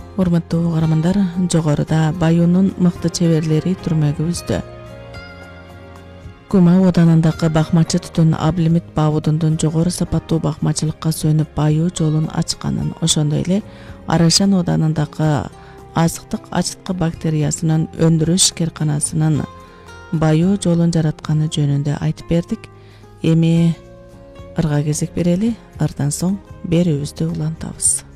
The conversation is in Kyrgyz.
Урматтуу угармандар, жогоруда Баюунун мыкты чеберлери түрмөгүбүздө. Кума оданындагы бакмачы Түтүн Абдылимит Баабудундун жогору сапаттуу бакмачылыкка сүйөнүп Баюу жолун ачканын, ошондой эле Арашан оданындагы азыктык ачыткы бактериясынын өндүрүш керканасынын Баюу жолун жаратканы жөнүндө айтып бердик. Эми ырга кезек берели, ырдан соң берүүбүздү улантабыз.